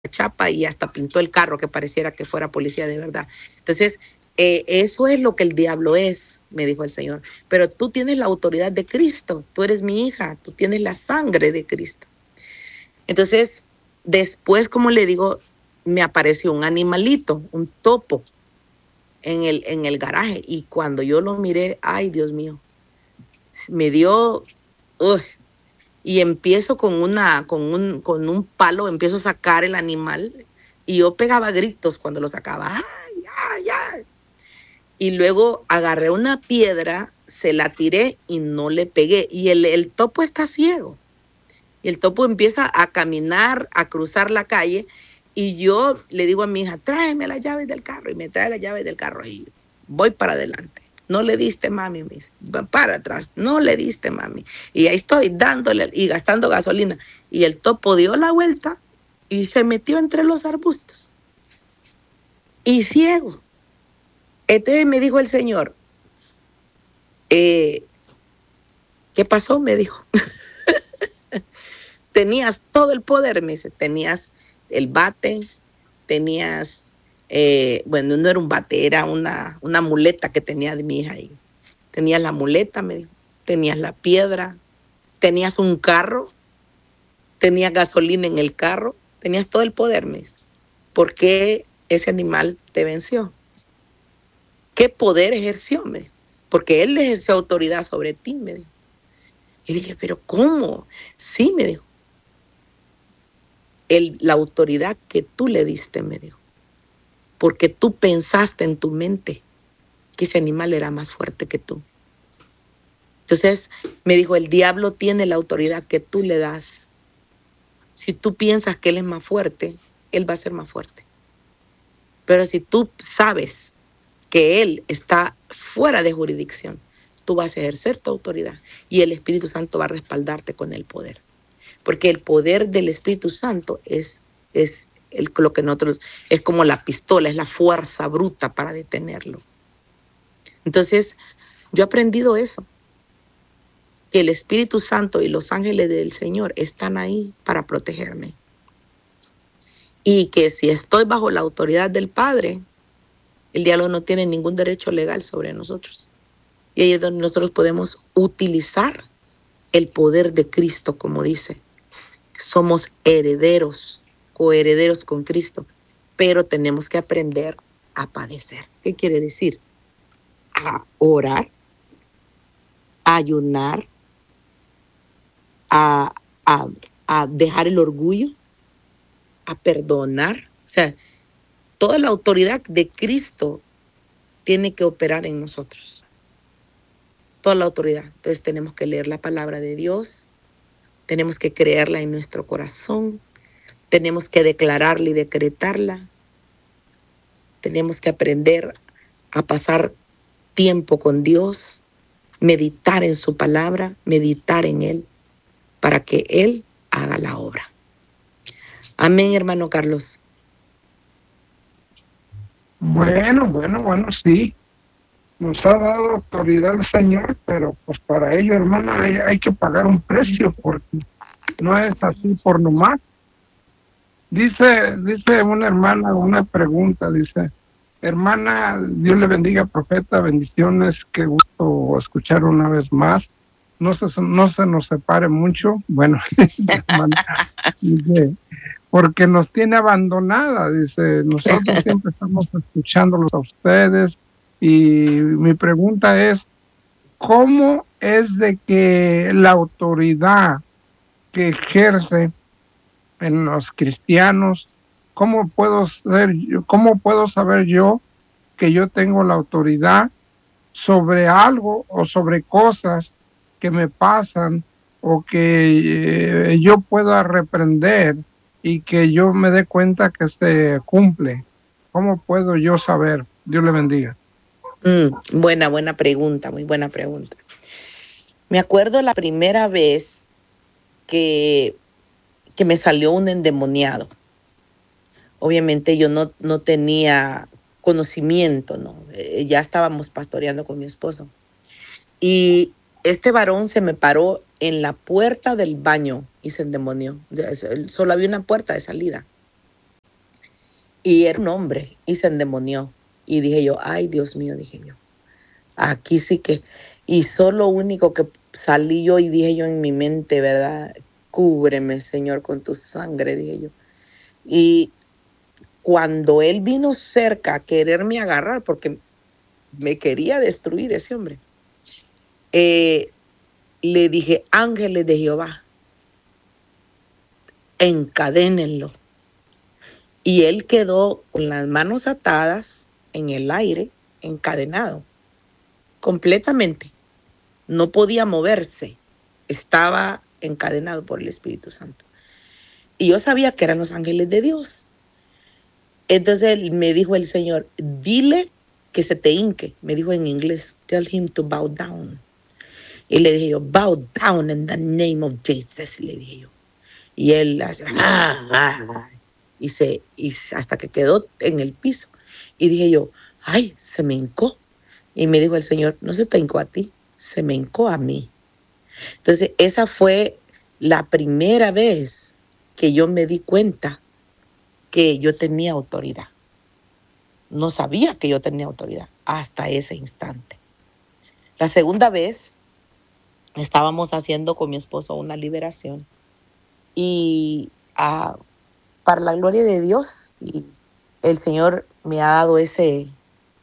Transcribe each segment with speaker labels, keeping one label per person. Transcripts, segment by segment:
Speaker 1: chapa y hasta pintó el carro que pareciera que fuera policía de verdad. Entonces, eso es lo que el diablo es, me dijo el Señor. Pero tú tienes la autoridad de Cristo, tú eres mi hija, tú tienes la sangre de Cristo. Entonces, después, como le digo, me apareció un animalito, un topo, en el garaje. Y cuando yo lo miré, ay, Dios mío, me dio... y empiezo con un palo, empiezo a sacar el animal y yo pegaba gritos cuando lo sacaba. ¡Ay, ay, ay! Y luego agarré una piedra, se la tiré y no le pegué. Y el topo está ciego. Y el topo empieza a caminar, a cruzar la calle. Y yo le digo a mi hija, tráeme las llaves del carro. Y me trae las llaves del carro y voy para adelante. No le diste, mami, me dice. Para atrás, no le diste, mami. Y ahí estoy dándole y gastando gasolina. Y el topo dio la vuelta y se metió entre los arbustos. Y ciego. Entonces me dijo el Señor, ¿qué pasó? Me dijo. Tenías todo el poder, me dice. Tenías el bate, tenías, bueno, no era un bate, era una muleta que tenía de mi hija ahí. Tenías la muleta, me dijo. Tenías la piedra, tenías un carro, tenías gasolina en el carro, tenías todo el poder, me dice. ¿Por qué ese animal te venció? ¿Qué poder ejerció? Me dijo. Porque él ejerció autoridad sobre ti, me dijo. Y dije, ¿pero cómo? Sí, me dijo. La autoridad que tú le diste, me dijo. Porque tú pensaste en tu mente que ese animal era más fuerte que tú. Entonces me dijo, el diablo tiene la autoridad que tú le das. Si tú piensas que él es más fuerte, él va a ser más fuerte. Pero si tú sabes que él está fuera de jurisdicción, tú vas a ejercer tu autoridad y el Espíritu Santo va a respaldarte con el poder. Porque el poder del Espíritu Santo es lo que nosotros, es como la pistola, es la fuerza bruta para detenerlo. Entonces, yo he aprendido eso, que el Espíritu Santo y los ángeles del Señor están ahí para protegerme. Y que si estoy bajo la autoridad del Padre, el diablo no tiene ningún derecho legal sobre nosotros. Y ahí es donde nosotros podemos utilizar el poder de Cristo, como dice. Somos herederos, coherederos con Cristo, pero tenemos que aprender a padecer. ¿Qué quiere decir? A orar, a ayunar, a dejar el orgullo, a perdonar. O sea, toda la autoridad de Cristo tiene que operar en nosotros. Toda la autoridad. Entonces tenemos que leer la palabra de Dios, tenemos que creerla en nuestro corazón, tenemos que declararla y decretarla, tenemos que aprender a pasar tiempo con Dios, meditar en su palabra, meditar en Él, para que Él haga la obra. Amén, hermano Carlos.
Speaker 2: Bueno, sí. Nos ha dado autoridad el Señor, pero pues para ello, hermana, hay que pagar un precio, porque no es así por nomás. Dice una hermana, una pregunta, dice, hermana, Dios le bendiga, profeta, bendiciones, qué gusto escuchar una vez más. No se nos separe mucho, bueno, hermana, dice, porque nos tiene abandonada, dice, nosotros siempre estamos escuchándolos a ustedes, y mi pregunta es, ¿cómo es de que la autoridad que ejerce en los cristianos, cómo puedo saber yo que yo tengo la autoridad sobre algo o sobre cosas que me pasan o que yo pueda reprender y que yo me dé cuenta que se cumple? ¿Cómo puedo yo saber? Dios le bendiga.
Speaker 1: Buena pregunta, muy buena pregunta. Me acuerdo la primera vez que me salió un endemoniado. Obviamente yo no tenía conocimiento, ¿no? Ya estábamos pastoreando con mi esposo. Y este varón se me paró en la puerta del baño y se endemonió. Solo había una puerta de salida. Y era un hombre y se endemonió. Y dije yo, ay, Dios mío, dije yo, aquí sí que... Y solo único que salí yo y dije yo en mi mente, ¿verdad? Cúbreme, Señor, con tu sangre, dije yo. Y cuando él vino cerca a quererme agarrar, porque me quería destruir ese hombre, eh, le dije, ángeles de Jehová, encadénenlo. Y él quedó con las manos atadas en el aire, encadenado, completamente. No podía moverse. Estaba encadenado por el Espíritu Santo. Y yo sabía que eran los ángeles de Dios. Entonces me dijo el Señor, dile que se te hinque. Me dijo en inglés, tell him to bow down. Y le dije yo, bow down in the name of Jesus, le dije yo. Y él hace, y hasta que quedó en el piso. Y dije yo, ay, se me hincó. Y me dijo el Señor, no se te hincó a ti, se me hincó a mí. Entonces, esa fue la primera vez que yo me di cuenta que yo tenía autoridad. No sabía que yo tenía autoridad hasta ese instante. La segunda vez, estábamos haciendo con mi esposo una liberación y para la gloria de Dios, y el Señor me ha dado esa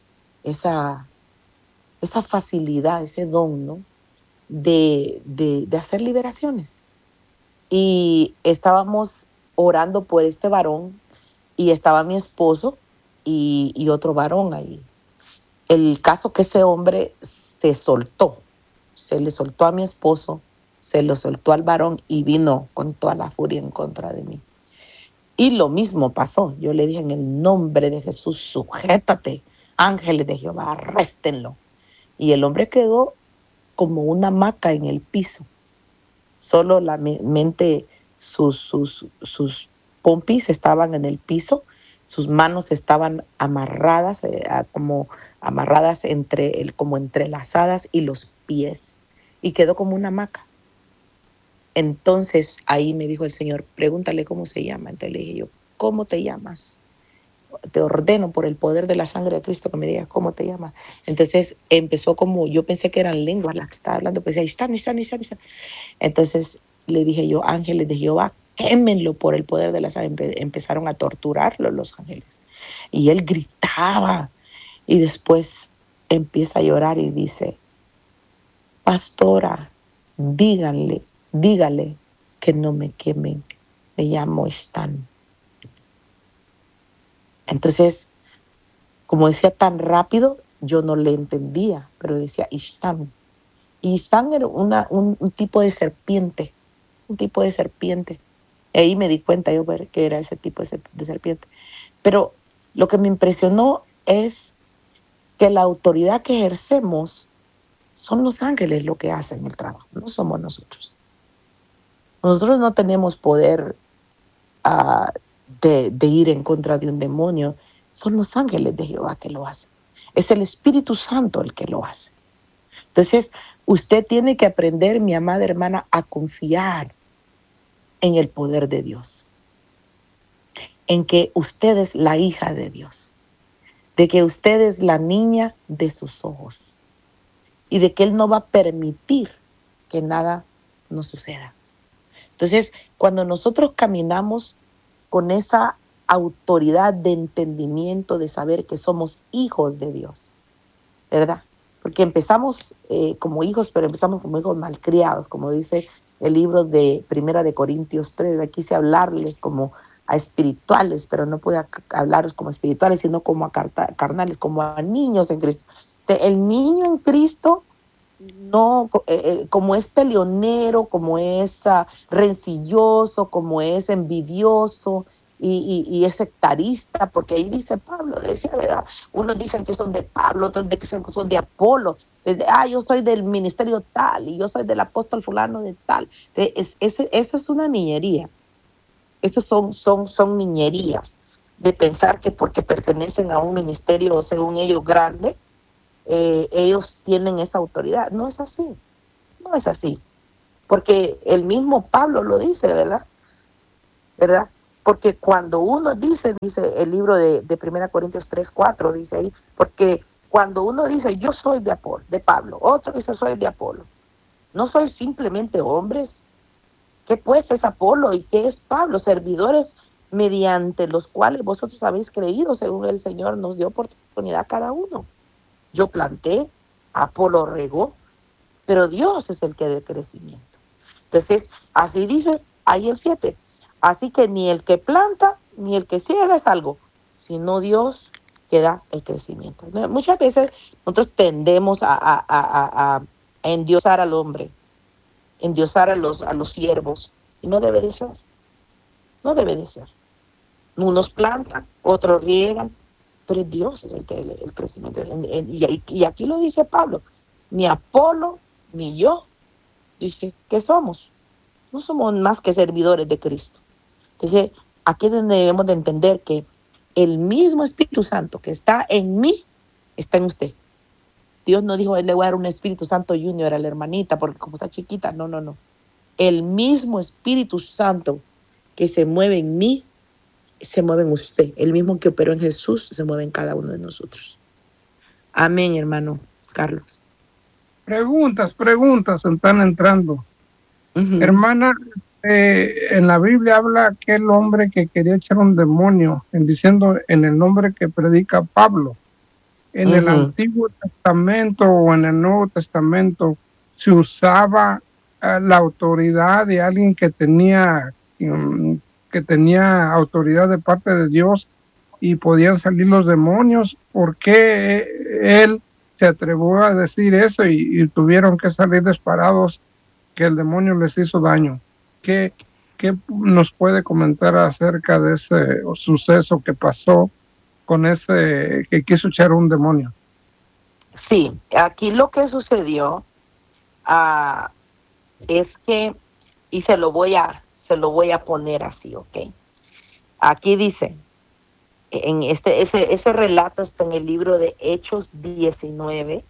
Speaker 1: facilidad, ese don, ¿no? De hacer liberaciones. Y estábamos orando por este varón y estaba mi esposo y otro varón ahí. El caso que ese hombre se soltó, se le soltó a mi esposo, se lo soltó al varón y vino con toda la furia en contra de mí. Y lo mismo pasó. Yo le dije, en el nombre de Jesús, sujétate, ángeles de Jehová, arréstenlo. Y el hombre quedó como una hamaca en el piso. Solo la mente, sus pompis estaban en el piso, sus manos estaban amarradas, como amarradas como entrelazadas, y los pies. Y quedó como una hamaca. Entonces ahí me dijo el Señor, pregúntale cómo se llama. Entonces le dije yo, ¿cómo te llamas? Te ordeno por el poder de la sangre de Cristo que me digas cómo te llamas. Entonces empezó como, yo pensé que eran lenguas las que estaba hablando, pues ahí están. Entonces le dije yo, ángeles de Jehová, quémenlo por el poder de la sangre. Empezaron a torturarlo los ángeles. Y él gritaba y después empieza a llorar y dice, pastora, dígale que no me quemen, me llamo Stan. Entonces, como decía tan rápido, yo no le entendía, pero decía Ishtan. Y Ishtan era un tipo de serpiente, Y ahí me di cuenta yo que era ese tipo de serpiente. Pero lo que me impresionó es que la autoridad que ejercemos son los ángeles lo que hacen el trabajo, no somos nosotros. Nosotros no tenemos poder de ir en contra de un demonio. Son los ángeles de Jehová que lo hacen. Es el Espíritu Santo el que lo hace. Entonces, usted tiene que aprender, mi amada hermana, a confiar en el poder de Dios, en que usted es la hija de Dios, de que usted es la niña de sus ojos y de que Él no va a permitir que nada nos suceda. Entonces, cuando nosotros caminamos con esa autoridad de entendimiento, de saber que somos hijos de Dios, ¿verdad? Porque empezamos como hijos, pero empezamos como hijos malcriados, como dice el libro de Primera de Corintios 3. Quise hablarles como a espirituales, pero no pude hablarles como espirituales, sino como a carnales, como a niños en Cristo. El niño en Cristo, no, como es peleonero, como es rencilloso, como es envidioso y es sectarista, porque ahí dice Pablo, decía, ¿verdad? Unos dicen que son de Pablo, otros dicen que son de Apolo. Yo soy del ministerio tal y yo soy del apóstol fulano de tal. Esa es una niñería. Esas son niñerías de pensar que porque pertenecen a un ministerio, según ellos, grande, ellos tienen esa autoridad. No es así, porque el mismo Pablo lo dice, ¿verdad? Porque cuando uno dice el libro de 1 Corintios 3:4, dice ahí, porque cuando uno dice, yo soy de Pablo, otro dice, soy de Apolo, no soy simplemente hombres. ¿Qué pues es Apolo y qué es Pablo? Servidores mediante los cuales vosotros habéis creído, según el Señor nos dio oportunidad a cada uno. Yo planté, Apolo regó, pero Dios es el que da el crecimiento. Entonces, así dice ahí el 7. Así que ni el que planta ni el que ciega es algo, sino Dios que da el crecimiento. Muchas veces nosotros tendemos a endiosar al hombre, endiosar a los siervos, y no debe de ser. No debe de ser. Unos plantan, otros riegan, pero Dios es el que da el crecimiento. Y aquí lo dice Pablo, ni Apolo ni yo, dice, ¿qué somos? No somos más que servidores de Cristo. Entonces, aquí es donde debemos de entender que el mismo Espíritu Santo que está en mí, está en usted. Dios no dijo, le voy a dar un Espíritu Santo Junior a la hermanita, porque como está chiquita, no. El mismo Espíritu Santo que se mueve en mí, se mueve en usted. El mismo que operó en Jesús, se mueve en cada uno de nosotros. Amén, hermano Carlos.
Speaker 2: Preguntas, están entrando.
Speaker 1: Uh-huh.
Speaker 2: Hermana, en la Biblia habla aquel hombre que quería echar un demonio, diciendo en el nombre que predica Pablo. En el Antiguo Testamento o en el Nuevo Testamento se usaba la autoridad de alguien que tenía autoridad de parte de Dios y podían salir los demonios. ¿Por qué él se atrevió a decir eso y tuvieron que salir disparados, que el demonio les hizo daño? ¿Qué nos puede comentar acerca de ese suceso que pasó con ese que quiso echar un demonio?
Speaker 1: Sí, aquí lo que sucedió es que, y se lo voy a poner así, ¿ok? Aquí dice, en ese relato está en el libro de Hechos 19,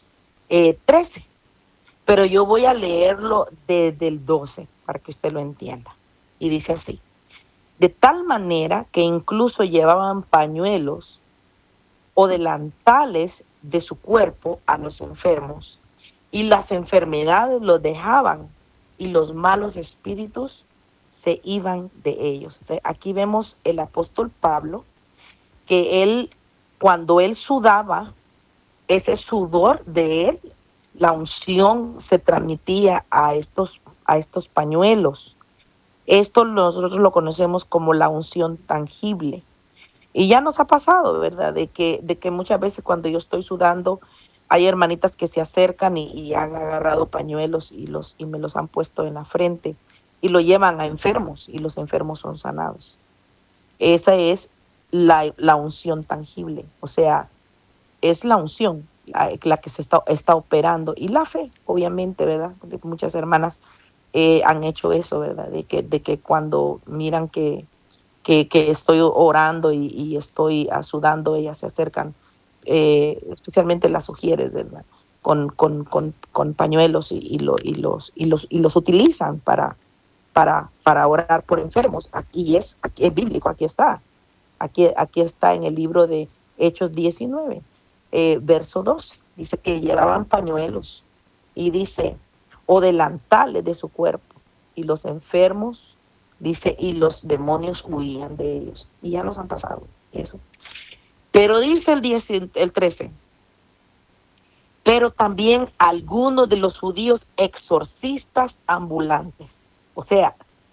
Speaker 1: 13, pero yo voy a leerlo desde el 12 para que usted lo entienda. Y dice así: de tal manera que incluso llevaban pañuelos o delantales de su cuerpo a los enfermos, y las enfermedades los dejaban, y los malos espíritus se iban de ellos. Entonces, aquí vemos el apóstol Pablo, que él, cuando él sudaba, ese sudor de él, la unción se transmitía a estos pañuelos. Esto nosotros lo conocemos como la unción tangible. Y ya nos ha pasado, ¿verdad? De que muchas veces cuando yo estoy sudando, hay hermanitas que se acercan y han agarrado pañuelos y me los han puesto en la frente y lo llevan a enfermos y los enfermos son sanados. Esa es la unción tangible, o sea, es la unción la que se está operando, y la fe, obviamente, ¿verdad? Porque muchas hermanas han hecho eso, ¿verdad? De que cuando miran que estoy orando y estoy sudando, ellas se acercan, especialmente las mujeres, ¿verdad? Con pañuelos y los utilizan para orar por enfermos. Aquí es bíblico, aquí está en el libro de Hechos 19, verso 12. Dice que llevaban pañuelos y dice, o delantales de su cuerpo, y los enfermos, dice, y los demonios huían de ellos. Y ya nos han pasado eso. Pero dice el 13, pero también algunos de los judíos exorcistas ambulantes. O sea,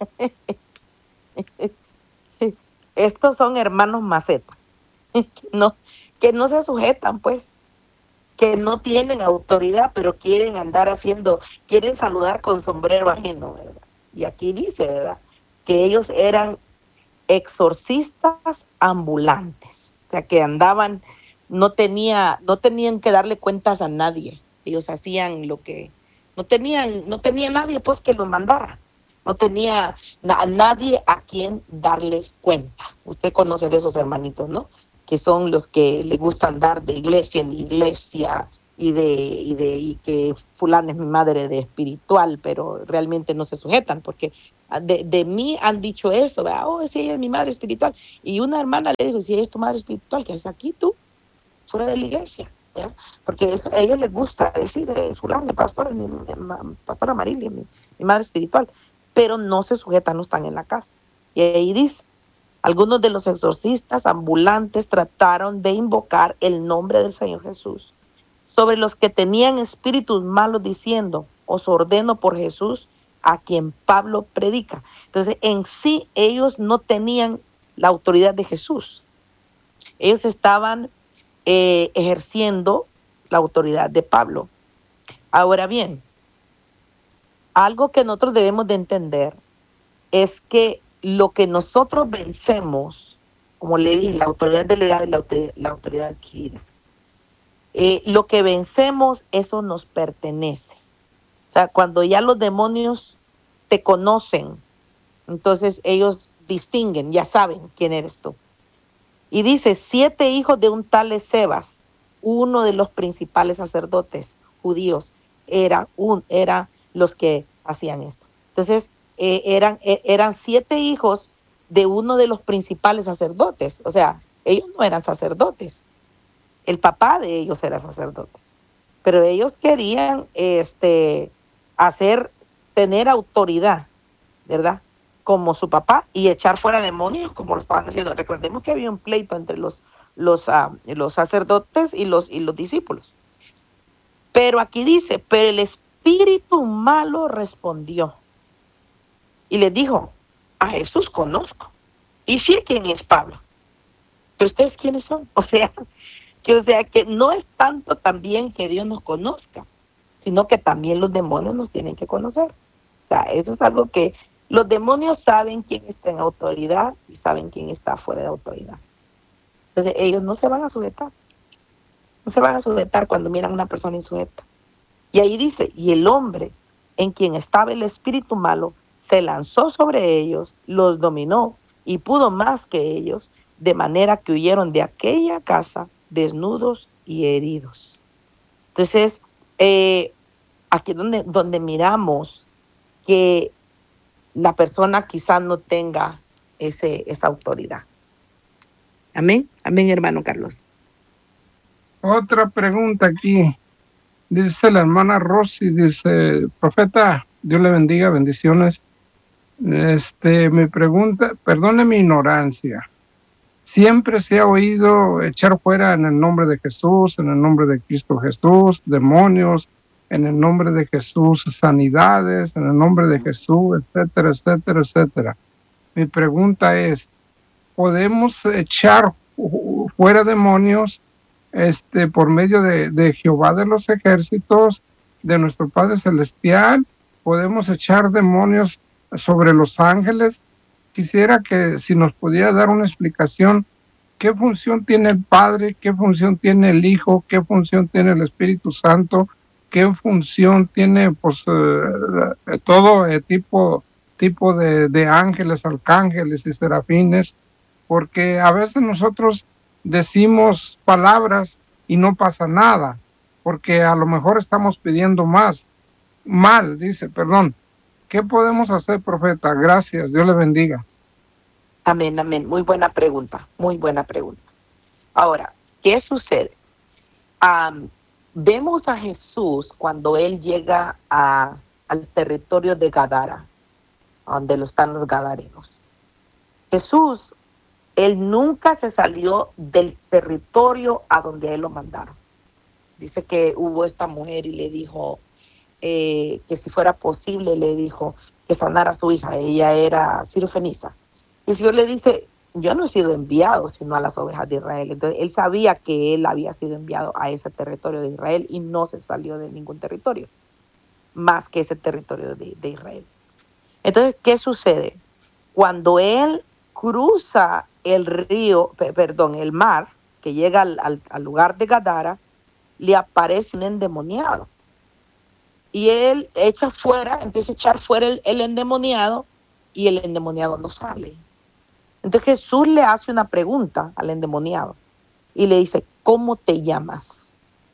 Speaker 1: estos son hermanos macetas, que no se sujetan, pues, que no tienen autoridad, pero quieren saludar con sombrero ajeno, ¿verdad? Y aquí dice, ¿verdad?, que ellos eran exorcistas ambulantes, o sea, que andaban, no tenían que darle cuentas a nadie. Ellos hacían lo que, no tenía nadie, pues, que los mandara. No tenía a nadie a quien darles cuenta. Usted conoce de esos hermanitos, ¿no? Que son los que le gusta andar de iglesia en iglesia, y que fulana es mi madre de espiritual, pero realmente no se sujetan, porque de mí han dicho eso, ¿verdad? Oh, sí, ella es mi madre espiritual. Y una hermana le dijo, si ella es tu madre espiritual, ¿qué haces aquí tú, fuera de la iglesia? ¿Ya? Porque eso, a ellos les gusta decir, fulana, pastora, pastora Marilia, mi madre espiritual, pero no se sujetan, no están en la casa. Y ahí dice, algunos de los exorcistas ambulantes trataron de invocar el nombre del Señor Jesús sobre los que tenían espíritus malos, diciendo, os ordeno por Jesús a quien Pablo predica. Entonces, en sí, ellos no tenían la autoridad de Jesús. Ellos estaban ejerciendo la autoridad de Pablo. Ahora bien, algo que nosotros debemos de entender es que lo que nosotros vencemos, como le dije, la autoridad delegada y la autoridad adquirida, lo que vencemos, eso nos pertenece. O sea, cuando ya los demonios te conocen, entonces ellos distinguen, ya saben quién eres tú. Y dice, 7 hijos de un tal Escevas, uno de los principales sacerdotes judíos, eran los que hacían esto. Entonces, eran 7 hijos de uno de los principales sacerdotes. O sea, ellos no eran sacerdotes. El papá de ellos era sacerdote. Pero ellos querían tener autoridad, ¿verdad? Como su papá, y echar fuera demonios como lo estaban haciendo. Recordemos que había un pleito entre los sacerdotes y los discípulos. Pero aquí dice, pero el espíritu malo respondió y les dijo, a Jesús conozco y sé quién es Pablo, pero ¿ustedes quiénes son? O sea que no es tanto también que Dios nos conozca, sino que también los demonios nos tienen que conocer. O sea, eso es algo que los demonios saben quién está en autoridad y saben quién está fuera de autoridad. Entonces ellos no se van a sujetar. No se van a sujetar cuando miran a una persona insujeta. Y ahí dice, y el hombre en quien estaba el espíritu malo se lanzó sobre ellos, los dominó y pudo más que ellos, de manera que huyeron de aquella casa desnudos y heridos. Entonces, aquí es donde miramos que la persona quizás no tenga esa autoridad. Amén, amén, hermano Carlos.
Speaker 2: Otra pregunta aquí. Dice la hermana Rosy, dice, profeta, Dios le bendiga, bendiciones. Mi pregunta, perdone mi ignorancia. Siempre se ha oído echar fuera en el nombre de Jesús, en el nombre de Cristo Jesús, demonios, en el nombre de Jesús, sanidades, en el nombre de Jesús, etcétera, etcétera, etcétera. Mi pregunta es, ¿podemos echar fuera demonios por medio de Jehová de los ejércitos, de nuestro Padre Celestial? ¿Podemos echar demonios sobre los ángeles? Quisiera que si nos pudiera dar una explicación, ¿qué función tiene el Padre? ¿Qué función tiene el Hijo? ¿Qué función tiene el Espíritu Santo? ¿Qué función tiene todo tipo de ángeles, arcángeles y serafines? Porque a veces nosotros decimos palabras y no pasa nada, porque a lo mejor estamos pidiendo mal, dice, perdón. ¿Qué podemos hacer, profeta? Gracias, Dios le bendiga.
Speaker 1: Amén, amén. Muy buena pregunta, muy buena pregunta. Ahora, ¿qué sucede? Vemos a Jesús cuando Él llega al territorio de Gadara, donde están los gadarenos. Jesús, Él nunca se salió del territorio a donde Él lo mandaron. Dice que hubo esta mujer y le dijo, que si fuera posible, le dijo que sanara a su hija. Ella era sirofeniza. Y el Señor le dice, yo no he sido enviado sino a las ovejas de Israel. Entonces él sabía que él había sido enviado a ese territorio de Israel y no se salió de ningún territorio más que ese territorio de Israel. Entonces, ¿qué sucede? Cuando él cruza el mar, que llega al lugar de Gadara, le aparece un endemoniado. Y él empieza a echar fuera el endemoniado, y el endemoniado no sale. Entonces Jesús le hace una pregunta al endemoniado y le dice, ¿cómo te llamas?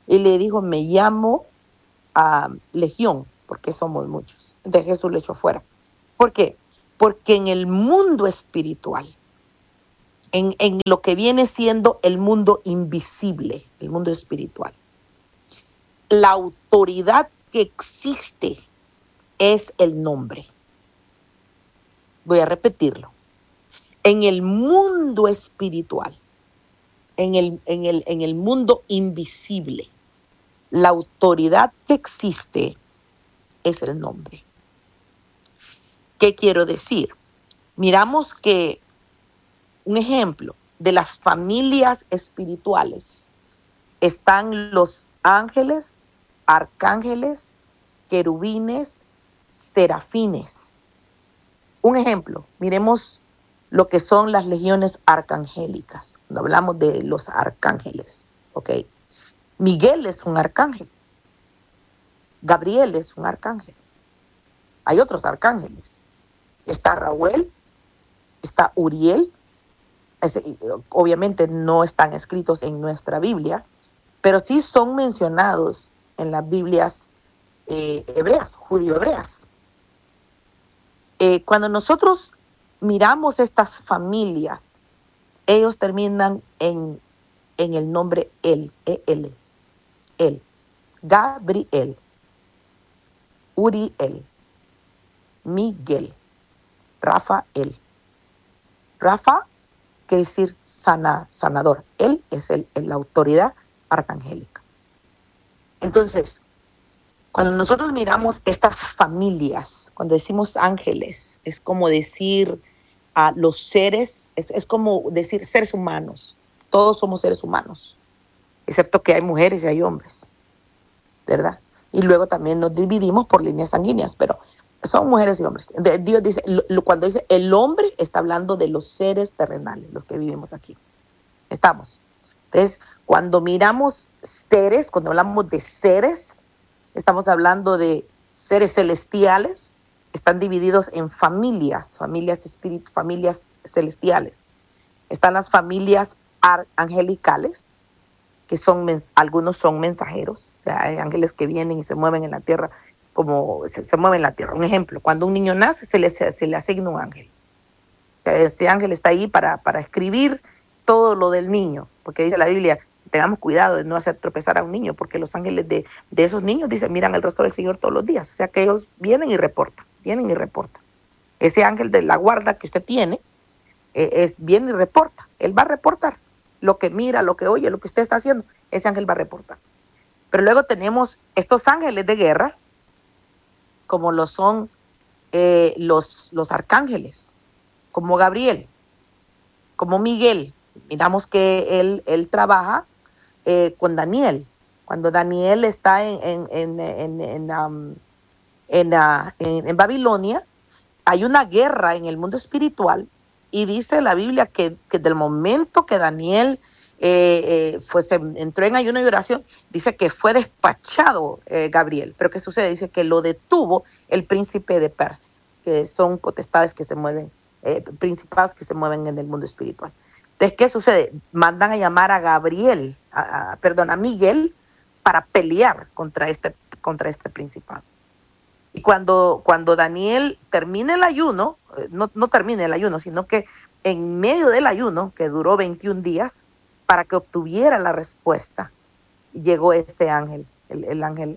Speaker 1: Y le dijo, me llamo Legión, porque somos muchos. Entonces Jesús le echó fuera. ¿Por qué? Porque en el mundo espiritual, en lo que viene siendo el mundo invisible, el mundo espiritual, la autoridad que existe es el nombre. Voy a repetirlo. En el mundo espiritual, en el mundo invisible, la autoridad que existe es el nombre. ¿Qué quiero decir? Miramos que un ejemplo de las familias espirituales están los ángeles, arcángeles, querubines, serafines. Un ejemplo, miremos lo que son las legiones arcangélicas. Cuando hablamos de los arcángeles, ¿ok? Miguel es un arcángel. Gabriel es un arcángel. Hay otros arcángeles. Está Raúl, está Uriel. Obviamente no están escritos en nuestra Biblia, pero sí son mencionados en las Biblias hebreas, judío-hebreas. Cuando nosotros miramos estas familias, ellos terminan en el nombre él, Gabriel, Uriel, Miguel, Rafael. Rafa quiere decir sanador. Él es la autoridad arcangélica. Entonces, cuando nosotros miramos estas familias, cuando decimos ángeles, es como decir a los seres, es como decir seres humanos. Todos somos seres humanos, excepto que hay mujeres y hay hombres, ¿verdad? Y luego también nos dividimos por líneas sanguíneas, pero son mujeres y hombres. Dios dice, cuando dice el hombre, está hablando de los seres terrenales, los que vivimos aquí. Estamos. Entonces, cuando miramos seres, cuando hablamos de seres, estamos hablando de seres celestiales, están divididos en familias celestiales. Están las familias angelicales, que algunos son mensajeros, o sea, hay ángeles que vienen y se mueven en la tierra, como se mueve en la tierra. Un ejemplo, cuando un niño nace, se le asigna un ángel. O sea, ese ángel está ahí para escribir todo lo del niño, porque dice la Biblia, tengamos cuidado de no hacer tropezar a un niño, porque los ángeles de esos niños, dice, miran el rostro del Señor todos los días. O sea, que ellos vienen y reportan. Ese ángel de la guarda que usted tiene, viene y reporta. Él va a reportar lo que mira, lo que oye, lo que usted está haciendo. Ese ángel va a reportar. Pero luego tenemos estos ángeles de guerra, como lo son los arcángeles, como Gabriel, como Miguel. Miramos que él trabaja con Daniel. Cuando Daniel está en Babilonia, hay una guerra en el mundo espiritual, y dice la Biblia que del momento que Daniel se entró en ayuno y oración, dice que fue despachado Gabriel. Pero ¿qué sucede? Dice que lo detuvo el príncipe de Persia, que son potestades que se mueven, principados que se mueven en el mundo espiritual. Entonces, ¿qué sucede? Mandan a llamar a Gabriel, a Miguel, para pelear contra este principado. Y cuando Daniel termina el ayuno, no termina el ayuno, sino que en medio del ayuno, que duró 21 días, para que obtuviera la respuesta, llegó este ángel, el ángel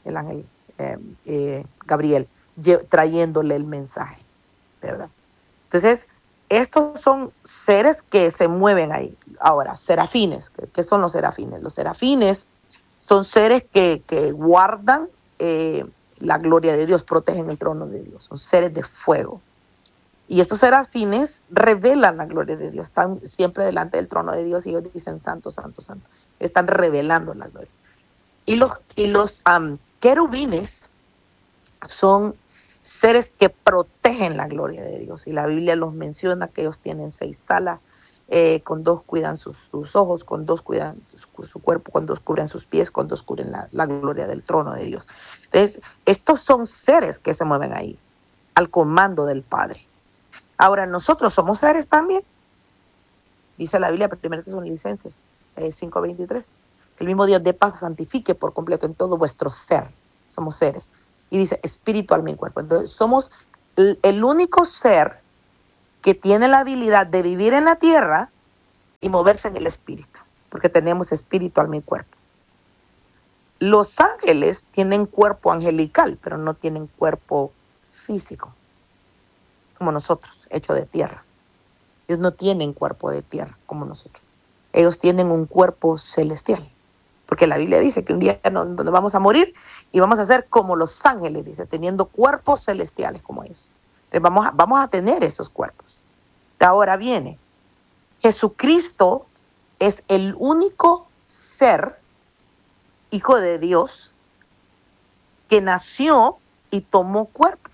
Speaker 1: Gabriel, trayéndole el mensaje, ¿verdad? Entonces, estos son seres que se mueven ahí. Ahora, serafines. ¿Qué son los serafines? Los serafines son seres que guardan la gloria de Dios, protegen el trono de Dios. Son seres de fuego. Y estos serafines revelan la gloria de Dios. Están siempre delante del trono de Dios y ellos dicen santo, santo, santo. Están revelando la gloria. Y los querubines son seres que protegen la gloria de Dios. Y la Biblia los menciona, que ellos tienen 6 alas, con 2 cuidan sus ojos, con 2 cuidan su cuerpo, con 2 cubren sus pies, con 2 cubren la gloria del trono de Dios. Entonces, estos son seres que se mueven ahí, al comando del Padre. Ahora, nosotros somos seres también. Dice la Biblia, 1 Tesalonicenses 5:23. Que el mismo Dios de paz santifique por completo en todo vuestro ser. Somos seres. Y dice espíritu, alma y cuerpo. Entonces somos el único ser que tiene la habilidad de vivir en la tierra y moverse en el espíritu. Porque tenemos espíritu, alma y cuerpo. Los ángeles tienen cuerpo angelical, pero no tienen cuerpo físico, como nosotros, hecho de tierra. Ellos no tienen cuerpo de tierra como nosotros. Ellos tienen un cuerpo celestial. Porque la Biblia dice que un día nos vamos a morir y vamos a ser como los ángeles, dice, teniendo cuerpos celestiales como ellos. Entonces vamos a tener esos cuerpos. Ahora viene, Jesucristo es el único ser, hijo de Dios, que nació y tomó cuerpo,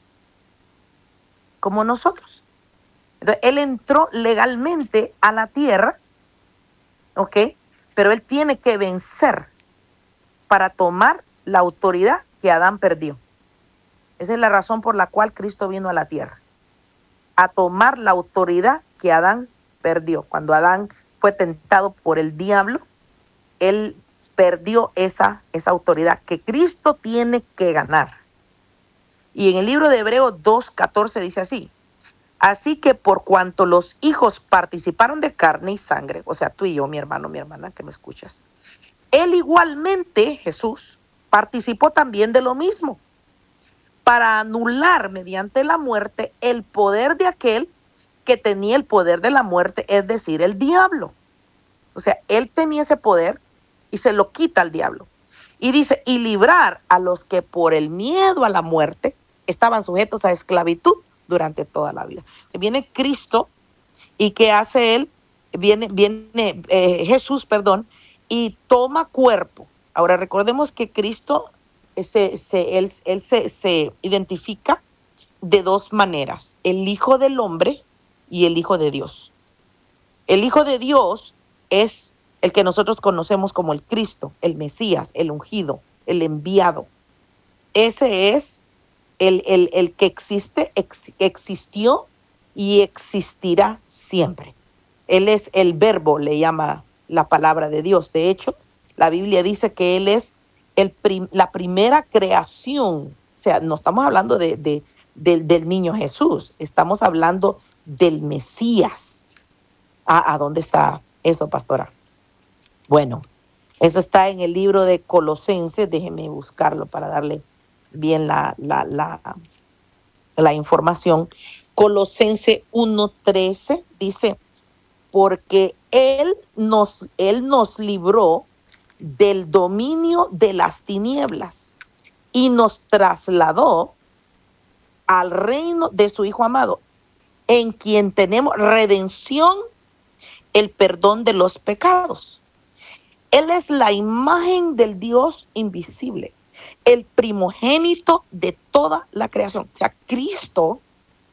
Speaker 1: como nosotros. Entonces, él entró legalmente a la tierra, ¿ok? Pero él tiene que vencer para tomar la autoridad que Adán perdió. Esa es la razón por la cual Cristo vino a la tierra, a tomar la autoridad que Adán perdió. Cuando Adán fue tentado por el diablo, él perdió esa autoridad que Cristo tiene que ganar. Y en el libro de Hebreos 2:14 dice así: así que por cuanto los hijos participaron de carne y sangre, o sea, tú y yo, mi hermano, mi hermana, que me escuchas, él igualmente, Jesús, participó también de lo mismo, para anular mediante la muerte el poder de aquel que tenía el poder de la muerte, es decir, el diablo. O sea, él tenía ese poder y se lo quita al diablo. Y dice, y librar a los que por el miedo a la muerte estaban sujetos a esclavitud durante toda la vida. Viene Cristo, y ¿qué hace él? Viene Jesús, y toma cuerpo. Ahora recordemos que Cristo él se identifica de dos maneras: el Hijo del Hombre y el Hijo de Dios. El Hijo de Dios es el que nosotros conocemos como el Cristo, el Mesías, el ungido, el enviado. Ese es el que existió y existirá siempre. Él es el verbo, le llama la palabra de Dios. De hecho, la Biblia dice que él es la primera creación. O sea, no estamos hablando del niño Jesús, estamos hablando del Mesías. ¿A dónde está eso, pastora? Bueno, eso está en el libro de Colosenses. Déjeme buscarlo para darle bien la información. Colosenses 1:13 dice: porque él nos libró del dominio de las tinieblas y nos trasladó al reino de su Hijo amado, en quien tenemos redención, el perdón de los pecados. Él es la imagen del Dios invisible, el primogénito de toda la creación. O sea, Cristo,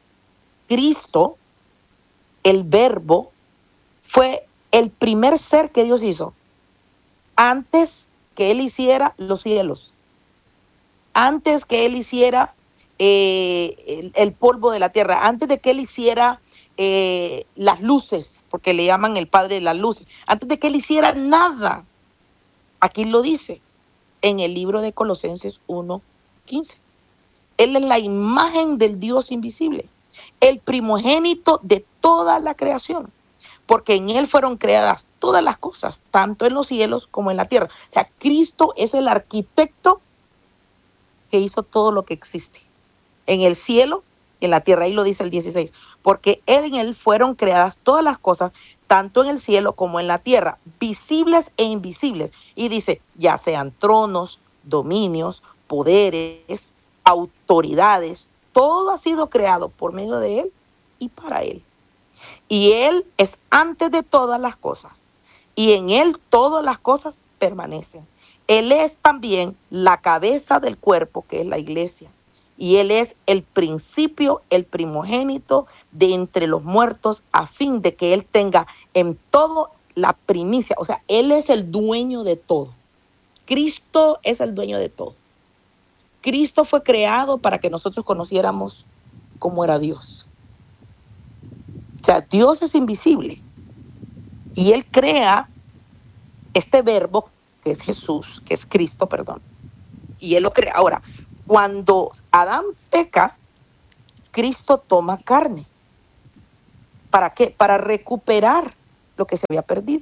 Speaker 1: el verbo, fue el primer ser que Dios hizo antes que él hiciera los cielos, antes que él hiciera el polvo de la tierra, antes de que él hiciera las luces, porque le llaman el padre de las luces, antes de que él hiciera nada. Aquí lo dice en el libro de Colosenses 1:15. Él es la imagen del Dios invisible, el primogénito de toda la creación, porque en él fueron creadas todas las cosas, tanto en los cielos como en la tierra. O sea, Cristo es el arquitecto que hizo todo lo que existe en el cielo y en la tierra. Ahí lo dice el 16, porque en él fueron creadas todas las cosas, tanto en el cielo como en la tierra, visibles e invisibles. Y dice, ya sean tronos, dominios, poderes, autoridades, todo ha sido creado por medio de él y para él. Y él es antes de todas las cosas, y en él todas las cosas permanecen. Él es también la cabeza del cuerpo, que es la iglesia. Y él es el principio, el primogénito de entre los muertos, a fin de que él tenga en todo la primicia. O sea, él es el dueño de todo. Cristo es el dueño de todo. Cristo fue creado para que nosotros conociéramos cómo era Dios. O sea, Dios es invisible y él crea este verbo que es Jesús, que es Cristo, perdón. Y Él lo crea. Ahora, cuando Adán peca, Cristo toma carne. ¿Para qué? Para recuperar lo que se había perdido.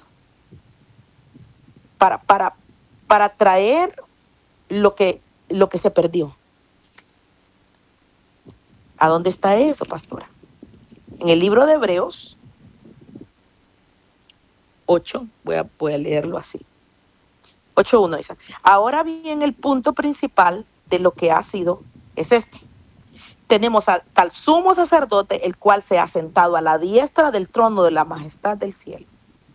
Speaker 1: Para traer lo que se perdió. ¿A dónde está eso, pastora? En el libro de Hebreos 8, voy a leerlo así. 8.1 dice: ahora bien, el punto principal de lo que ha sido es este. Tenemos al tal sumo sacerdote, el cual se ha sentado a la diestra del trono de la majestad del cielo,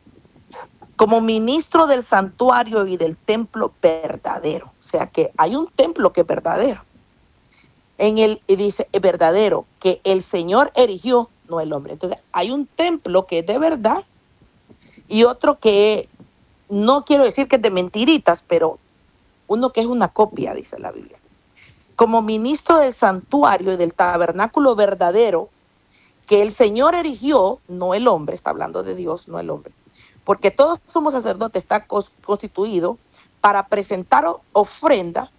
Speaker 1: como ministro del santuario y del templo verdadero. O sea que hay un templo que es verdadero. En él dice verdadero, que el Señor erigió, no el hombre. Entonces hay un templo que es de verdad y otro que no quiero decir que es de mentiritas, pero uno que es una copia, dice la Biblia. Como ministro del santuario y del tabernáculo verdadero, que el Señor erigió, no el hombre, está hablando de Dios, no el hombre. Porque todos somos sacerdotes, está constituido para presentar ofrenda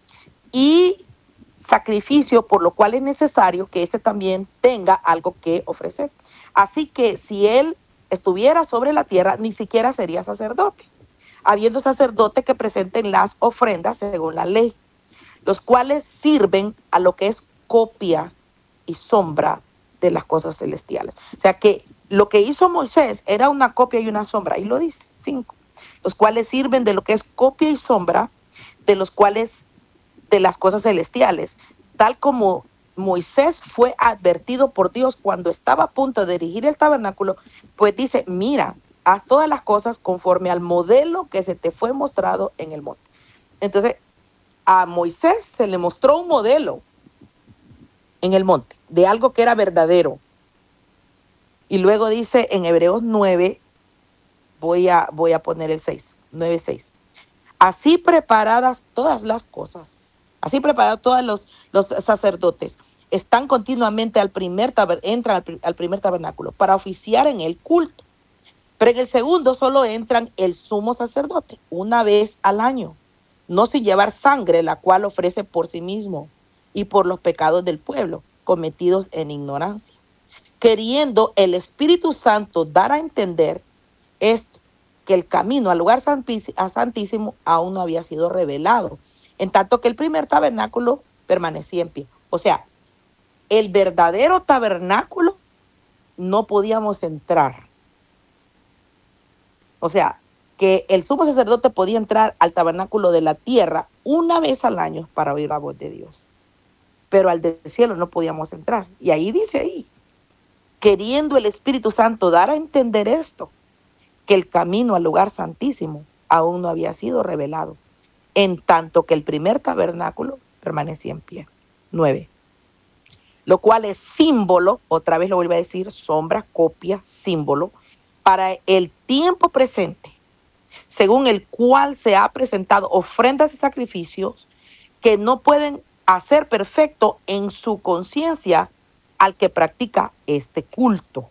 Speaker 1: y sacrificio, por lo cual es necesario que éste también tenga algo que ofrecer. Así que si él estuviera sobre la tierra, ni siquiera sería sacerdote, habiendo sacerdotes que presenten las ofrendas según la ley, los cuales sirven a lo que es copia y sombra de las cosas celestiales. O sea que lo que hizo Moisés era una copia y una sombra, ahí lo dice, 5, los cuales sirven de lo que es copia y sombra de los cuales de las cosas celestiales, tal como Moisés fue advertido por Dios cuando estaba a punto de erigir el tabernáculo, pues dice: mira, haz todas las cosas conforme al modelo que se te fue mostrado en el monte. Entonces, a Moisés se le mostró un modelo en el monte de algo que era verdadero. Y luego dice en Hebreos 9, voy a poner el 6, 9:6. Así preparadas todas las cosas, así preparados todos los sacerdotes, están continuamente entran al primer tabernáculo para oficiar en el culto. Pero en el segundo solo entran el sumo sacerdote una vez al año, no sin llevar sangre, la cual ofrece por sí mismo y por los pecados del pueblo cometidos en ignorancia, queriendo el Espíritu Santo dar a entender esto, que el camino al lugar santísimo aún no había sido revelado, en tanto que el primer tabernáculo permanecía en pie. O sea, el verdadero tabernáculo no podíamos entrar. O sea, que el sumo sacerdote podía entrar al tabernáculo de la tierra una vez al año para oír la voz de Dios, pero al del cielo no podíamos entrar. Y ahí dice ahí, queriendo el Espíritu Santo dar a entender esto, que el camino al lugar santísimo aún no había sido revelado, en tanto que el primer tabernáculo permanecía en pie. 9. Lo cual es símbolo, otra vez lo vuelvo a decir, sombra, copia, símbolo, para el tiempo presente, según el cual se ha presentado ofrendas y sacrificios que no pueden hacer perfecto en su conciencia al que practica este culto.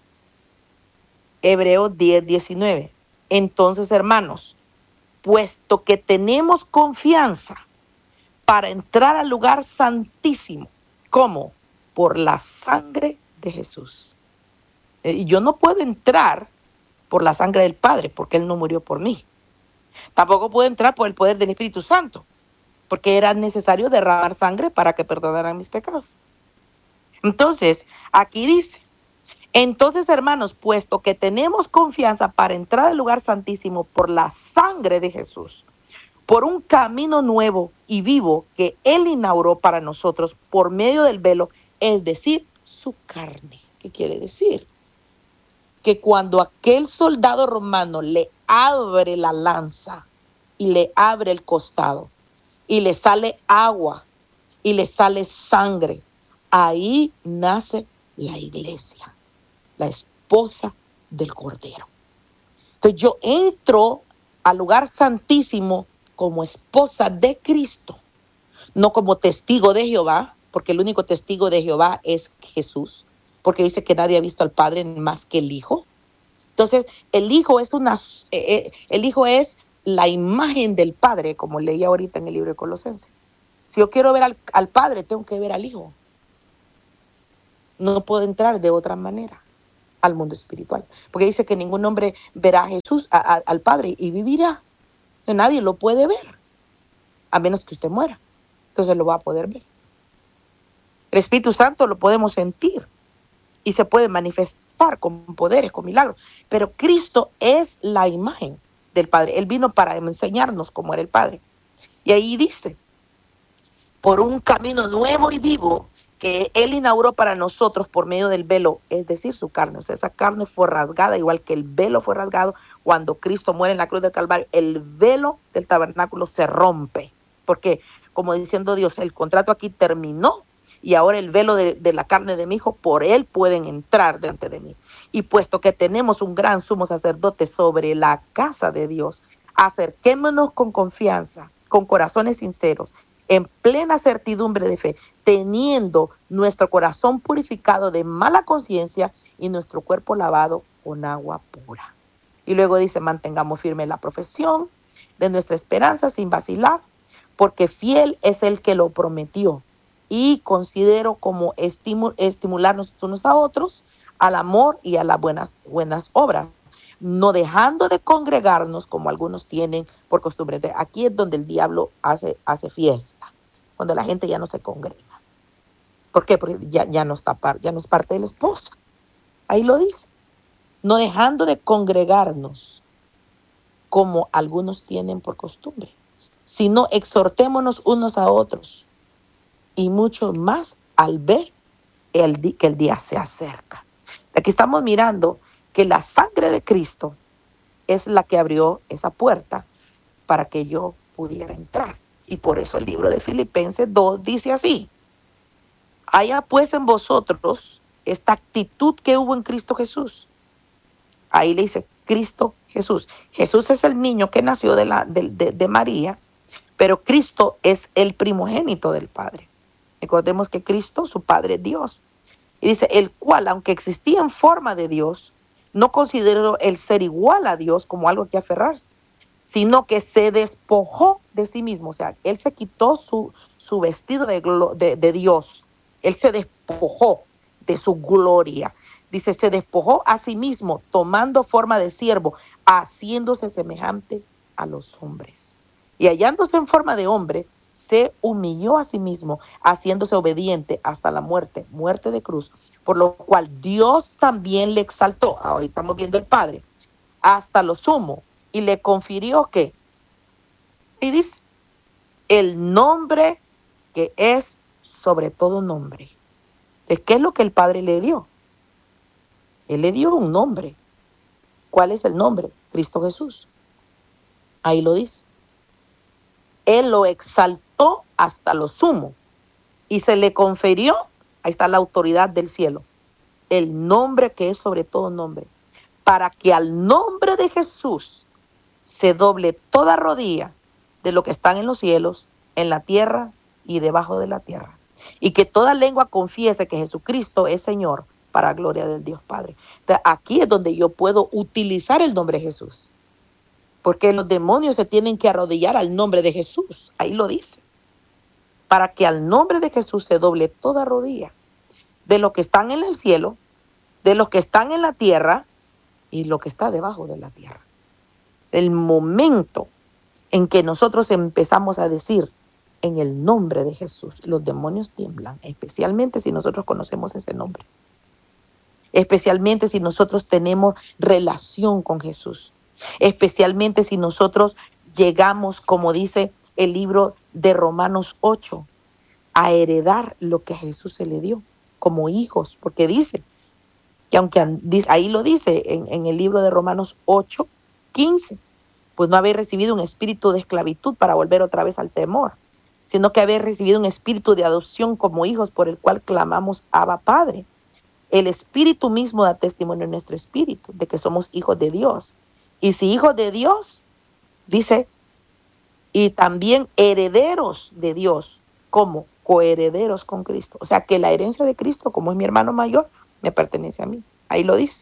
Speaker 1: Hebreos 10:19. Entonces, hermanos, puesto que tenemos confianza para entrar al lugar santísimo, ¿cómo? Por la sangre de Jesús. Yo no puedo entrar por la sangre del Padre, porque Él no murió por mí. Tampoco puedo entrar por el poder del Espíritu Santo, porque era necesario derramar sangre para que perdonaran mis pecados. Entonces, aquí dice: entonces, hermanos, puesto que tenemos confianza para entrar al lugar santísimo por la sangre de Jesús, por un camino nuevo y vivo que Él inauguró para nosotros por medio del velo, es decir, su carne. ¿Qué quiere decir? Que cuando aquel soldado romano le abre la lanza y le abre el costado y le sale agua y le sale sangre, ahí nace la iglesia, la esposa del Cordero. Entonces yo entro al lugar santísimo como esposa de Cristo, no como testigo de Jehová, porque el único testigo de Jehová es Jesús, porque dice que nadie ha visto al Padre más que el Hijo. Entonces el Hijo es la imagen del Padre, como leía ahorita en el libro de Colosenses. Si yo quiero ver al Padre, tengo que ver al Hijo. No puedo entrar de otra manera al mundo espiritual. Porque dice que ningún hombre verá a Jesús, al Padre, y vivirá. Nadie lo puede ver, a menos que usted muera. Entonces lo va a poder ver. El Espíritu Santo lo podemos sentir y se puede manifestar con poderes, con milagros. Pero Cristo es la imagen del Padre. Él vino para enseñarnos cómo era el Padre. Y ahí dice, por un camino nuevo y vivo que Él inauguró para nosotros por medio del velo, es decir, su carne. O sea, esa carne fue rasgada, igual que el velo fue rasgado cuando Cristo muere en la cruz del Calvario. El velo del tabernáculo se rompe, porque, como diciendo Dios, el contrato aquí terminó y ahora el velo de la carne de mi Hijo, por Él pueden entrar delante de mí. Y puesto que tenemos un gran sumo sacerdote sobre la casa de Dios, acerquémonos con confianza, con corazones sinceros, en plena certidumbre de fe, teniendo nuestro corazón purificado de mala conciencia y nuestro cuerpo lavado con agua pura. Y luego dice, mantengamos firme la profesión de nuestra esperanza sin vacilar, porque fiel es el que lo prometió. Y considero como estimularnos unos a otros al amor y a las buenas obras, no dejando de congregarnos como algunos tienen por costumbre. Aquí es donde el diablo hace fiesta, cuando la gente ya no se congrega. ¿Por qué? Porque ya no es parte de la esposa. Ahí lo dice. No dejando de congregarnos como algunos tienen por costumbre, sino exhortémonos unos a otros, y mucho más al ver que el día se acerca. Aquí estamos mirando que la sangre de Cristo es la que abrió esa puerta para que yo pudiera entrar. Y por eso el libro de Filipenses 2 dice así: haya pues en vosotros esta actitud que hubo en Cristo Jesús. Ahí le dice Cristo Jesús. Jesús es el niño que nació de María, pero Cristo es el primogénito del Padre. Recordemos que Cristo, su Padre, es Dios. Y dice, el cual, aunque existía en forma de Dios, no consideró el ser igual a Dios como algo que aferrarse, sino que se despojó de sí mismo. O sea, Él se quitó su vestido de Dios. Él se despojó de su gloria. Dice, se despojó a sí mismo, tomando forma de siervo, haciéndose semejante a los hombres. Y hallándose en forma de hombre, se humilló a sí mismo, haciéndose obediente hasta la muerte de cruz, por lo cual Dios también le exaltó. Ahora estamos viendo el Padre, hasta lo sumo, y le confirió que, y dice, el nombre que es sobre todo nombre. Entonces, ¿qué es lo que el Padre le dio? Él le dio un nombre. ¿Cuál es el nombre? Cristo Jesús. Ahí lo dice. Él lo exaltó hasta lo sumo y se le confirió, ahí está la autoridad del cielo, el nombre que es sobre todo nombre, para que al nombre de Jesús se doble toda rodilla de lo que están en los cielos, en la tierra y debajo de la tierra, y que toda lengua confiese que Jesucristo es Señor, para gloria del Dios Padre. Entonces, aquí es donde yo puedo utilizar el nombre de Jesús, porque los demonios se tienen que arrodillar al nombre de Jesús. Ahí lo dice. Para que al nombre de Jesús se doble toda rodilla, de los que están en el cielo, de los que están en la tierra y lo que está debajo de la tierra. El momento en que nosotros empezamos a decir en el nombre de Jesús, los demonios tiemblan, especialmente si nosotros conocemos ese nombre. Especialmente si nosotros tenemos relación con Jesús. Especialmente si nosotros llegamos, como dice el libro de Romanos 8, a heredar lo que a Jesús se le dio como hijos, porque dice que ahí lo dice en el libro de Romanos 8, 15, pues no habéis recibido un espíritu de esclavitud para volver otra vez al temor, sino que habéis recibido un espíritu de adopción como hijos por el cual clamamos Abba Padre. El Espíritu mismo da testimonio en nuestro espíritu de que somos hijos de Dios. Y si hijos de Dios, dice, y también herederos de Dios, como coherederos con Cristo. O sea, que la herencia de Cristo, como es mi hermano mayor, me pertenece a mí. Ahí lo dice.